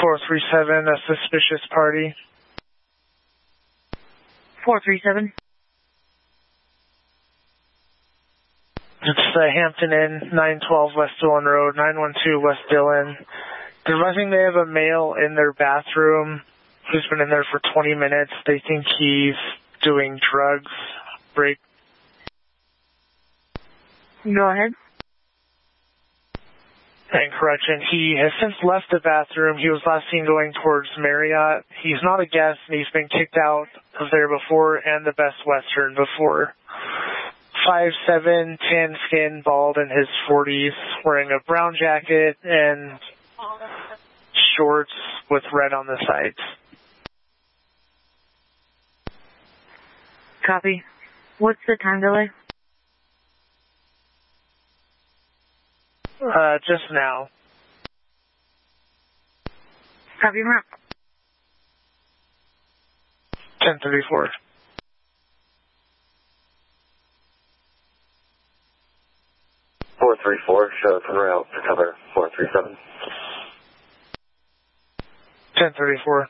437, a suspicious party. 437. It's Hampton Inn, 912 West Dillon Road, 912 West Dillon. They're realizing they have a male in their bathroom who's been in there for 20 minutes. They think he's doing drugs. Break. Go ahead. And correction, he has since left the bathroom. He was last seen going towards Marriott. He's not a guest, and he's been kicked out of there before, and the Best Western before. 5'7", tan skin, bald, in his 40s, wearing a brown jacket and shorts with red on the sides. Copy. What's the time delay? Just now. Copy, map. 10:34. Four 434, show up en route to cover 437. 10:34.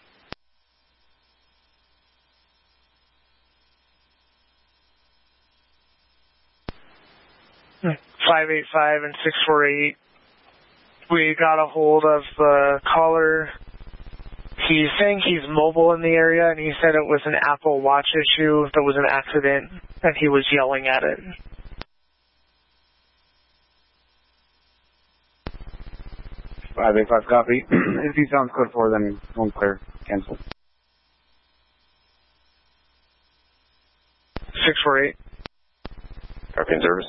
Hmm. 585 and 648. We got a hold of the caller. He's saying he's mobile in the area, and he said it was an Apple Watch issue, that was an accident, and he was yelling at it. 585 copy. If he sounds code 4, then one clear. Cancel. 648. Copy in service.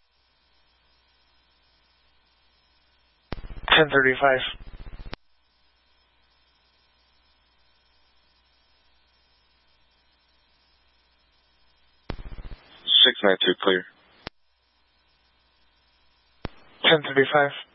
10:35. Six 692 clear. 10:35.